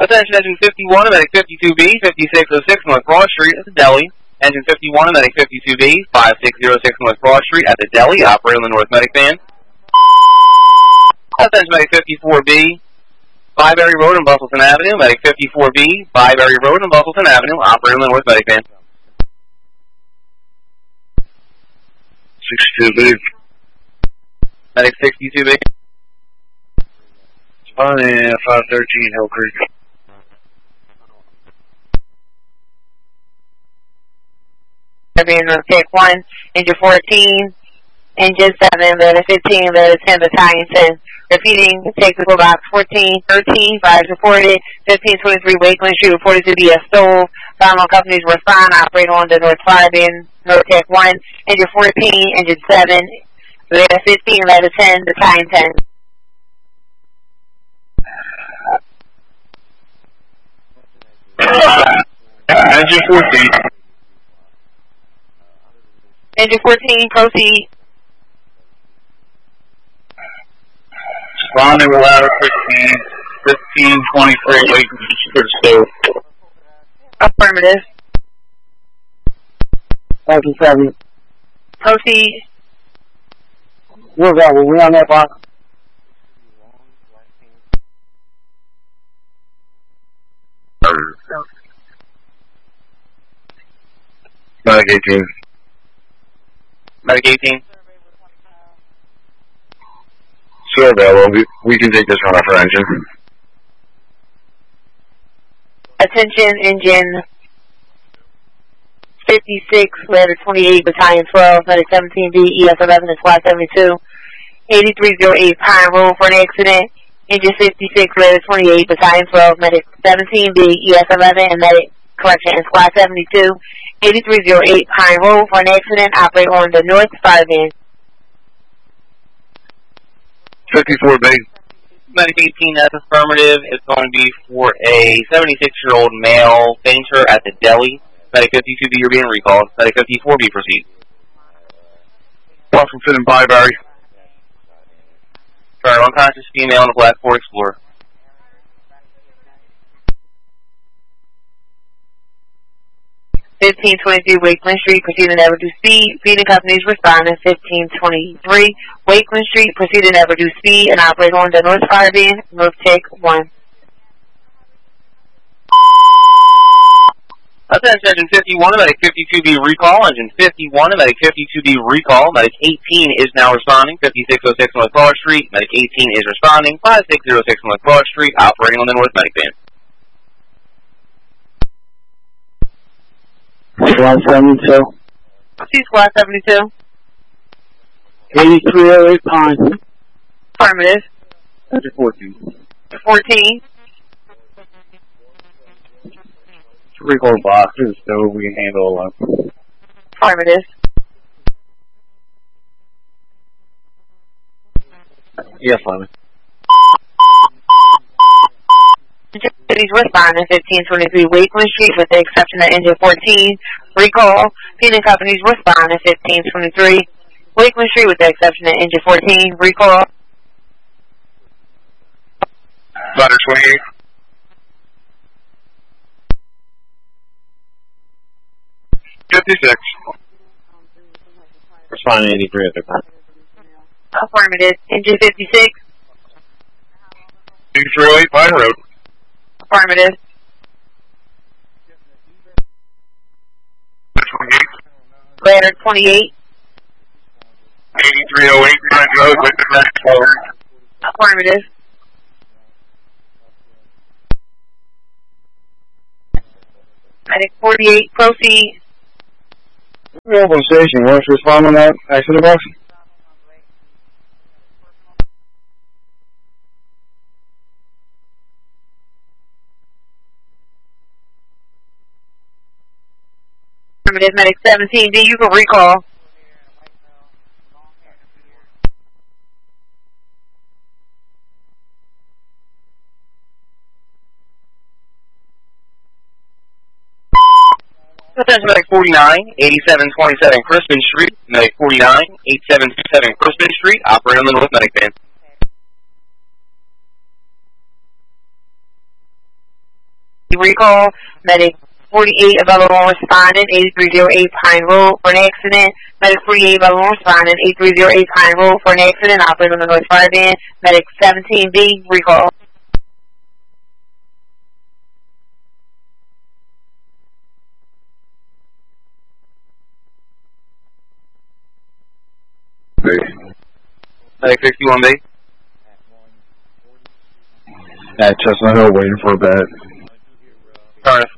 Attention, engine 51, medic 52B, 5606 North Broad Street at the deli. Engine 51, medic 52B, 5606 North Broad Street at the deli, operating on the North Medic van. Attention, medic 54B, Byberry Road and Bustleton Avenue, medic 54B, Byberry Road and Bustleton Avenue, operating on the North Medic van. 62B. Medic 62B. On 513 Hill Creek. Take 1, engine 14, engine 7, letter 15, letter 10, battalion 10. Repeating, take the box 14, 13, 5 reported, 1523 Wakeland Street reported to be a stove. Final companies respond, operate on the North 5 in North Tech 1, engine 14, engine 7, letter 15, letter 10, battalion 10. Engine 14. Engine 14, proceed. Responding with ladder 15, 1523 Wakeland Street stove. Affirmative. 7. Proceed. Where's that? Were we on that box? Medic 18. Medic 18. Sure, available. We can take this one off our engine. Attention, engine 56, letter 28, battalion 12, medic 17B, ES11 and squad 72, 8308 Pine Road for an accident. Engine 56, letter 28, battalion 12, medic 17B, ES11 and medic, correction, and squad 72, 8308 Pine Road for an accident. Operate on the North 5 end. 54B. Medic 18, that's affirmative. It's going to be for a 76-year-old male fainter at the deli. Medic 52B, you're being recalled. Medic 54B, proceed. Washington and Byberry. Sorry, unconscious female in a black Ford Explorer. (1523) Wakeland Street, proceeding at reduced speed. Feeding companies responding 1523 Wakeland Street, proceeding at reduced speed and operate on the North 5 end, North Tech 1. Attention, engine 51, medic 52B recall. Engine 51, medic 52B recall. Medic 18 is now responding. 5606 North Broad Street. Medic 18 is responding. 5606 North Broad Street, operating on the North Medic van. Squad 72. See squad 72. 8308 Pine. Affirmative. Engine 14. 14. Recall boxes, so we can handle alone. Affirmative. Yes, Lemon. Cities responding 1523 Wakeland Street with the exception of engine 14. Recall. Feeding companies responding 1523 Wakeland Street with the exception of engine 14. Recall. Ladder 28. Responding 83 at the time. Affirmative. Engine 56. 2308 Pine Road. Affirmative. 28. Ladder 28. 8308 Pine Road with the next forward. Affirmative. Medic 48, proceed. Open station, wants to respond on that accident box? Affirmative. Medic 17D, you can recall. Attention, medic 49, 8727 Crispin Street. Medic 49, 8727 Crispin Street, operating on the North Medic van. recall. Medic 48 available respondent, 8308 Pine Road for an accident. Medic 48 available respondent, 8308 Pine Road for an accident. Operator on the North Fire Band. Medic 17B, recall. Medic 61B. At Chestnut Hill, waiting for a bed. Affirmative.